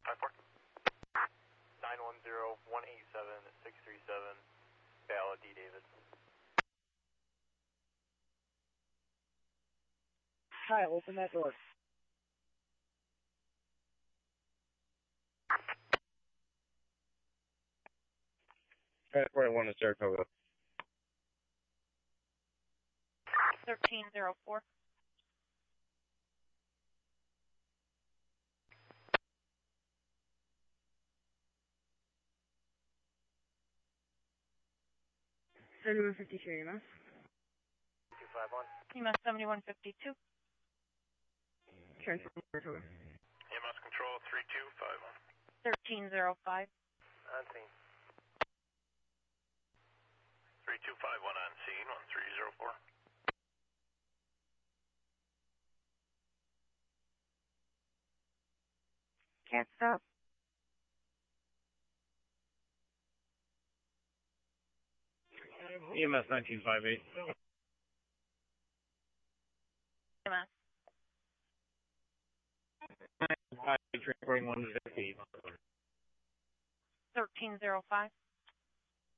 910-187-637, Bala D. David. Hi, open that door. Transport 1 to Saratoga. 1304. EMS. 251. EMS 7152. Transport Saratoga. EMS Control 3251. 1305. On scene. 3251 on scene, 1304. Can't stop. EMS 1958. EMS. Transporting 1 to 50. 1305.